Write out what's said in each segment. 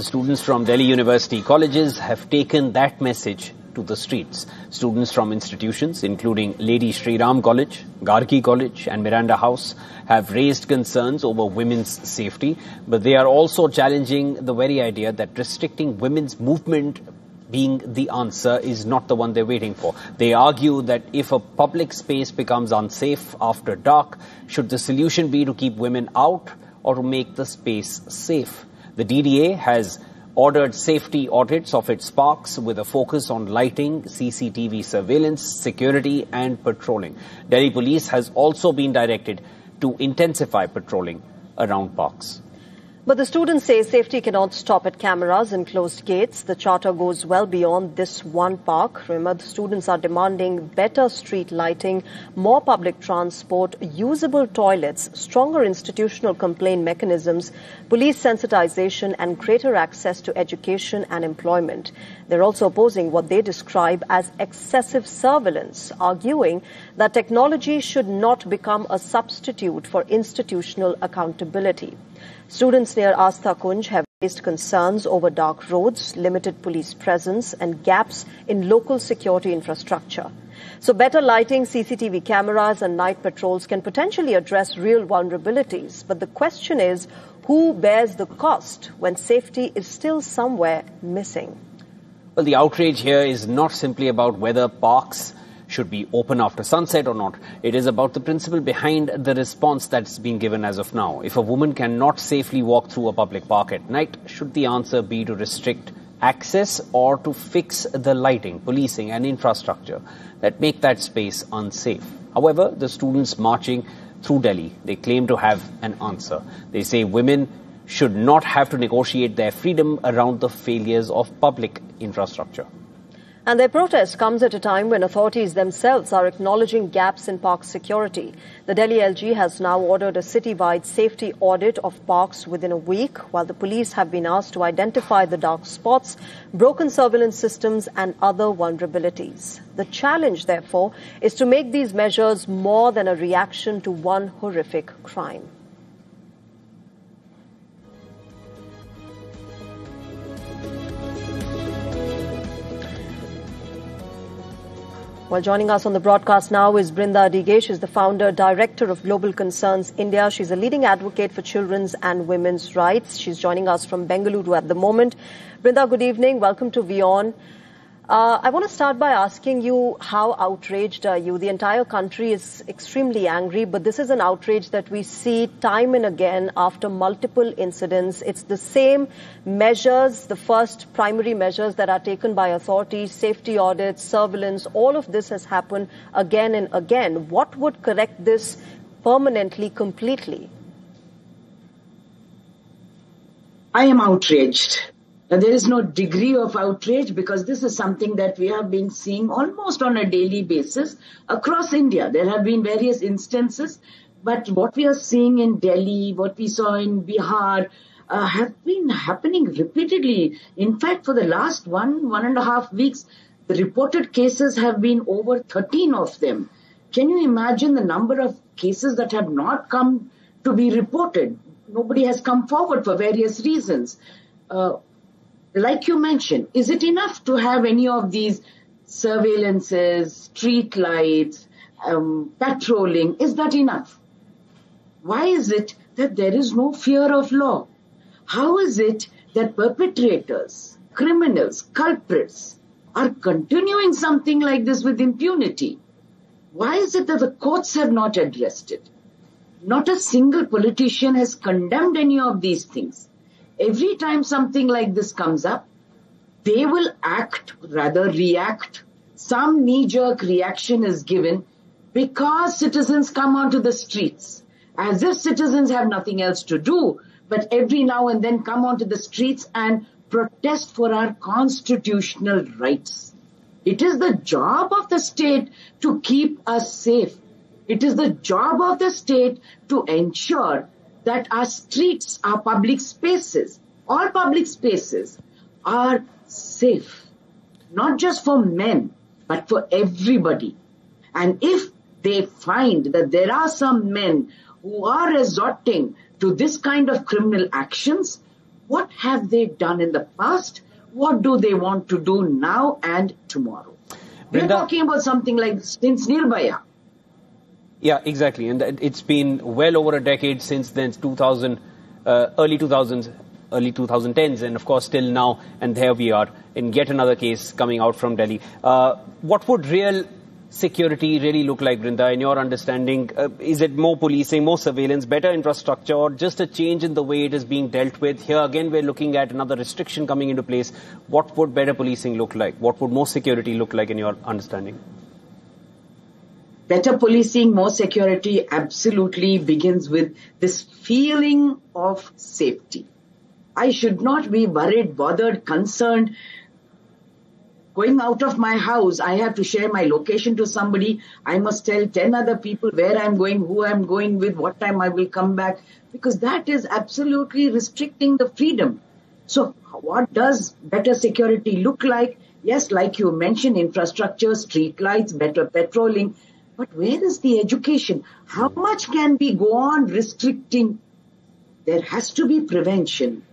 The students from Delhi University colleges have taken that message to the streets. Students from institutions including Lady Shri Ram College, Gargi College and Miranda House have raised concerns over women's safety, but they are also challenging the very idea that restricting women's movement being the answer is not the one they're waiting for. They argue that if a public space becomes unsafe after dark, should the solution be to keep women out or to make the space safe? The DDA has ordered safety audits of its parks with a focus on lighting, CCTV surveillance, security and patrolling. Delhi Police has also been directed to intensify patrolling around parks. But the students say safety cannot stop at cameras and closed gates. The charter goes well beyond this one park. Remember, the students are demanding better street lighting, more public transport, usable toilets, stronger institutional complaint mechanisms, police sensitization and greater access to education and employment. They're also opposing what they describe as excessive surveillance, arguing that technology should not become a substitute for institutional accountability. Students near Astha Kunj have raised concerns over dark roads, limited police presence and gaps in local security infrastructure. So better lighting, CCTV cameras and night patrols can potentially address real vulnerabilities. But the question is, who bears the cost when safety is still somewhere missing? Well, the outrage here is not simply about whether parks should be open after sunset or not. It is about the principle behind the response that's been given as of now. If a woman cannot safely walk through a public park at night, should the answer be to restrict access or to fix the lighting, policing and infrastructure that make that space unsafe? However, the students marching through Delhi, they claim to have an answer. They say women should not have to negotiate their freedom around the failures of public infrastructure. And their protest comes at a time when authorities themselves are acknowledging gaps in park security. The Delhi LG has now ordered a city-wide safety audit of parks within a week, while the police have been asked to identify the dark spots, broken surveillance systems and other vulnerabilities. The challenge, therefore, is to make these measures more than a reaction to one horrific crime. Well, joining us on the broadcast now is Brinda Adige. She's the founder, director of Global Concerns India. She's a leading advocate for children's and women's rights. She's joining us from Bengaluru at the moment. Brinda, good evening. Welcome to WION. I want to start by asking you, how outraged are you? The entire country is extremely angry, but this is an outrage that we see time and again after multiple incidents. It's the same measures, the first primary measures that are taken by authorities, safety audits, surveillance, all of this has happened again and again. What would correct this permanently, completely? I am outraged. There is no degree of outrage because this is something that we have been seeing almost on a daily basis across India. There have been various instances, but what we are seeing in Delhi, what we saw in Bihar, have been happening repeatedly. In fact, for the last one and a half weeks, the reported cases have been over 13 of them. Can you imagine the number of cases that have not come to be reported? Nobody has come forward for various reasons. Like you mentioned, is it enough to have any of these surveillances, street lights, patrolling? Is that enough? Why is it that there is no fear of law? How is it that perpetrators, criminals, culprits are continuing something like this with impunity? Why is it that the courts have not addressed it? Not a single politician has condemned any of these things. Every time something like this comes up, they will act, rather react. Some knee-jerk reaction is given because citizens come onto the streets, as if citizens have nothing else to do, but every now and then come onto the streets and protest for our constitutional rights. It is the job of the state to keep us safe. It is the job of the state to ensure that our streets, our public spaces, all public spaces are safe, not just for men, but for everybody. And if they find that there are some men who are resorting to this kind of criminal actions, What have they done in the past? What do they want to do now and tomorrow? We're talking about something like since Nirbhaya. Yeah, exactly. And it's been well over a decade since then, early 2010s, and of course still now. And there we are in yet another case coming out from Delhi. What would real security really look like, Brinda, in your understanding? Is it more policing, more surveillance, better infrastructure, or just a change in the way it is being dealt with? Here again, we're looking at another restriction coming into place. What would better policing look like? What would more security look like in your understanding? Better policing, more security absolutely begins with this feeling of safety. I should not be worried, bothered, concerned. Going out of my house, I have to share my location to somebody. I must tell 10 other people where I'm going, who I'm going with, what time I will come back, because that is absolutely restricting the freedom. So what does better security look like? Yes, like you mentioned, infrastructure, street lights, better patrolling. But where is the education? How much can we go on restricting? There has to be prevention.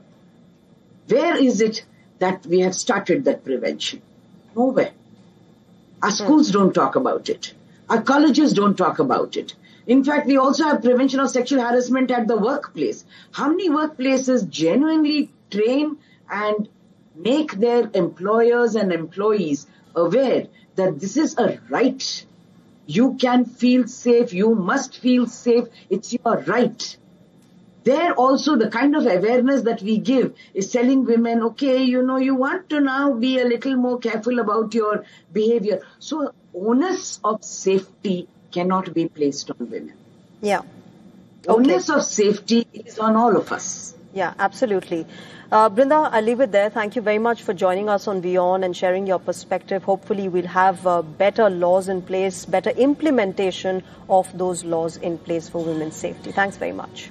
Where is it that we have started that prevention? Nowhere. Our schools don't talk about it. Our colleges don't talk about it. In fact, we also have prevention of sexual harassment at the workplace. How many workplaces genuinely train and make their employers and employees aware that this is a right? You can feel safe. You must feel safe. It's your right. There also the kind of awareness that we give is telling women, okay, you want to now be a little more careful about your behavior. So onus of safety cannot be placed on women. Yeah. Onus of safety is on all of us. Yeah, absolutely. Brinda, I'll leave it there. Thank you very much for joining us on WION and sharing your perspective. Hopefully we'll have better laws in place, better implementation of those laws in place for women's safety. Thanks very much.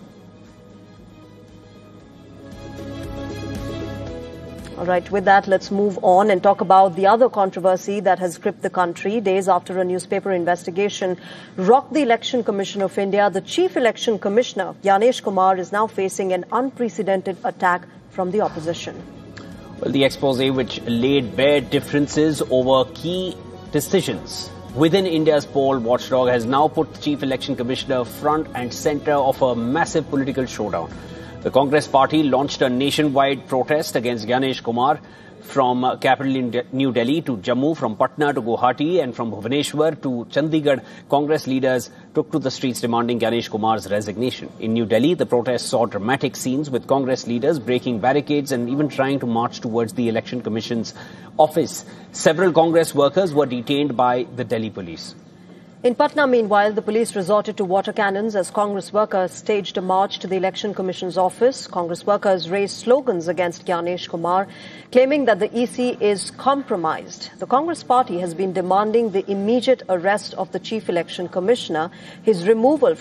All right, with that, let's move on and talk about the other controversy that has gripped the country. Days after a newspaper investigation rocked the Election Commission of India, the Chief Election Commissioner, Gyanesh Kumar, is now facing an unprecedented attack from the opposition. Well, the expose, which laid bare differences over key decisions within India's poll watchdog, has now put the Chief Election Commissioner front and centre of a massive political showdown. The Congress party launched a nationwide protest against Gyanesh Kumar from capital New Delhi to Jammu, from Patna to Guwahati, and from Bhubaneswar to Chandigarh. Congress leaders took to the streets demanding Gyanesh Kumar's resignation. In New Delhi, the protests saw dramatic scenes with Congress leaders breaking barricades and even trying to march towards the Election Commission's office. Several Congress workers were detained by the Delhi police. In Patna, meanwhile, the police resorted to water cannons as Congress workers staged a march to the Election Commission's office. Congress workers raised slogans against Gyanesh Kumar, claiming that the EC is compromised. The Congress party has been demanding the immediate arrest of the Chief Election Commissioner, his removal